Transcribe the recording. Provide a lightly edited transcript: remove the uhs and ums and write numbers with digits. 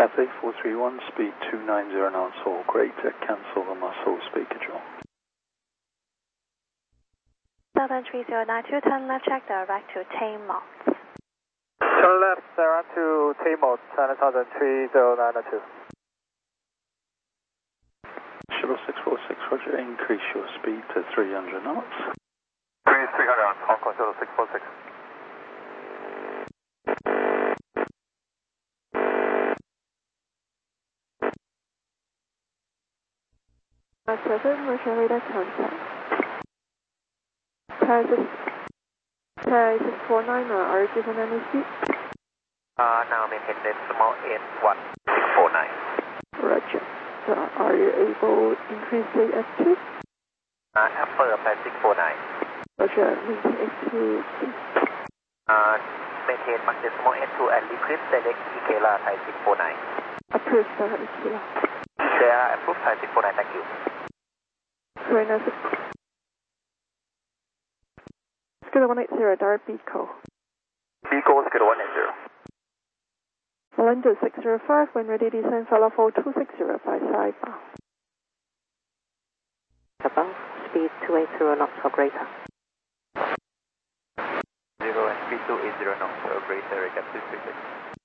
Cathay 431, speed 290 knots or greater, cancel the muscle speaker jaw. Southern 3092, turn left check direct to Tamos. Turn left direct to Tamos, China Southern 3092. Shuttle 646, roger, increase your speed to 300 knots. Increase 300 knots, Hong Kong Shuttle 646. Present, Marshall radar contact. Paris 649, are you given any speed? Now maintain small N1 649. Roger. So are you able to increase the F2? Upper 649. Roger, maintain F2. Maintain maximum N2 and decrease select Ikela Thai 649. Approved, Ikela. Ikela approved Thai 649, thank you. Serena 6. Scooter 180, direct Beco. Beco, Scooter 180. Orlando 605, when ready, descend follow 426055. Above, speed 280 knots or greater. 0 and speed 280 knots or greater, recap 236.